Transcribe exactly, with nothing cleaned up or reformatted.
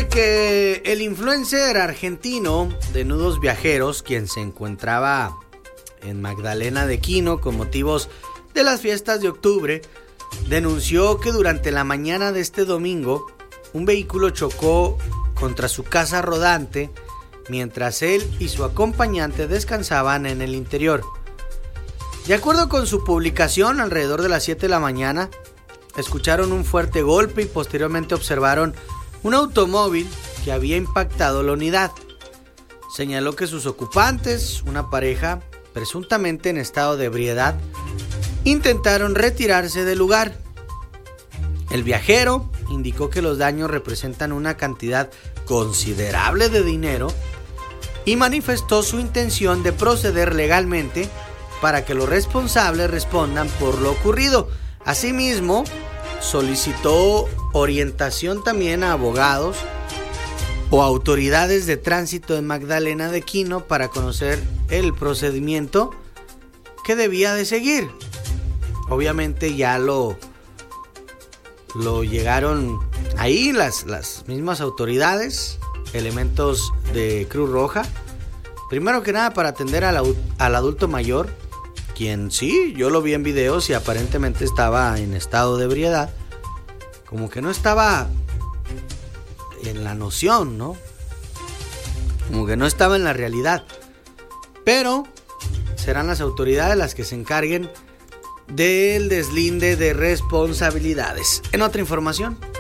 Fíjate que el influencer argentino de Nudos Viajeros, quien se encontraba en Magdalena de Quino con motivos de las fiestas de octubre, denunció que durante la mañana de este domingo un vehículo chocó contra su casa rodante mientras él y su acompañante descansaban en el interior. De acuerdo con su publicación, alrededor de las siete de la mañana, escucharon un fuerte golpe y posteriormente observaron un automóvil que había impactado la unidad. Señaló que sus ocupantes, una pareja presuntamente en estado de ebriedad, intentaron retirarse del lugar. El viajero indicó que los daños representan una cantidad considerable de dinero y manifestó su intención de proceder legalmente para que los responsables respondan por lo ocurrido. Asimismo, solicitó orientación también a abogados o autoridades de tránsito de Magdalena de Quino para conocer el procedimiento que debía de seguir. Obviamente ya lo, lo llegaron ahí las, las mismas autoridades, elementos de Cruz Roja, primero que nada para atender al, al adulto mayor, quien sí, yo lo vi en videos y aparentemente estaba en estado de ebriedad, como que no estaba en la noción, ¿no? Como que no estaba en la realidad. Pero serán las autoridades las que se encarguen del deslinde de responsabilidades. En otra información,